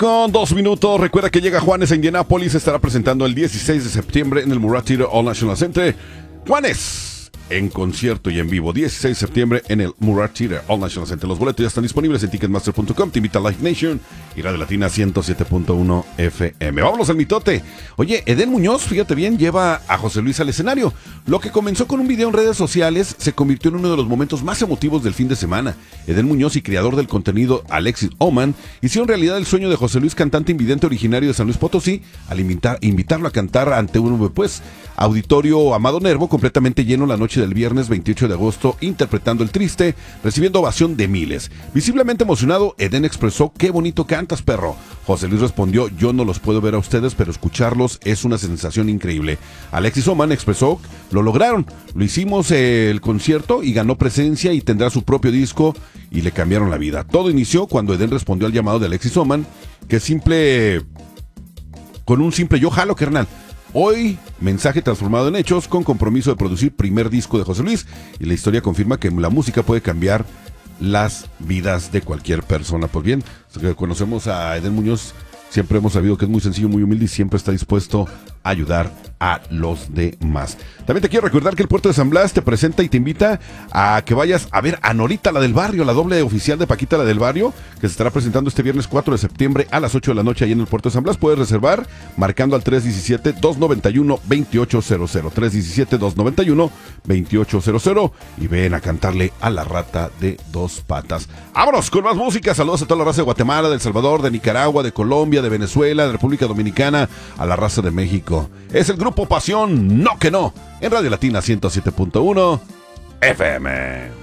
9:02. Recuerda que llega Juanes a Indianápolis. Estará presentando el 16 de septiembre en el Murat Theater All National Center. Juanes en concierto y en vivo, 16 de septiembre en el Murat Theater All National Center. Los boletos ya están disponibles en Ticketmaster.com. Te invita a Live Nation y Radio Latina 107.1 FM. Vámonos al mitote. Oye, Edén Muñoz, fíjate bien, lleva a José Luis al escenario. Lo que comenzó con un video en redes sociales se convirtió en uno de los momentos más emotivos del fin de semana. Edén Muñoz y creador del contenido Alexis Oman hicieron realidad el sueño de José Luis, cantante invidente originario de San Luis Potosí, al invitarlo a cantar ante un auditorio Amado Nervo completamente lleno la noche del viernes 28 de agosto, interpretando El Triste, recibiendo ovación de miles. Visiblemente emocionado, Edén expresó: "Qué bonito cantas, perro". José Luis respondió: "Yo no los puedo ver a ustedes, pero escucharlos es una sensación increíble". Alexis Oman expresó: "Lo lograron, lo hicimos el concierto y ganó presencia y tendrá su propio disco y le cambiaron la vida". Todo inició cuando Edén respondió al llamado de Alexis Oman, con un simple: "Yo jalo, carnal". Hoy, mensaje transformado en hechos, con compromiso de producir primer disco de José Luis, y la historia confirma que la música puede cambiar las vidas de cualquier persona. Pues bien, conocemos a Edén Muñoz, siempre hemos sabido que es muy sencillo, muy humilde y siempre está dispuesto a ayudar a los demás. También te quiero recordar que el Puerto de San Blas te presenta y te invita a que vayas a ver a Norita, la del barrio, la doble oficial de Paquita, la del barrio, que se estará presentando este viernes 4 de septiembre a las 8 de la noche ahí en el Puerto de San Blas. Puedes reservar marcando al 317-291-2800, 317-291-2800, y ven a cantarle a la rata de dos patas. ¡Vámonos con más música! Saludos a toda la raza de Guatemala, de El Salvador, de Nicaragua, de Colombia, de Venezuela, de República Dominicana, a la raza de México. Es el Grupo Pasión, No Que No, en Radio Latina 107.1 FM.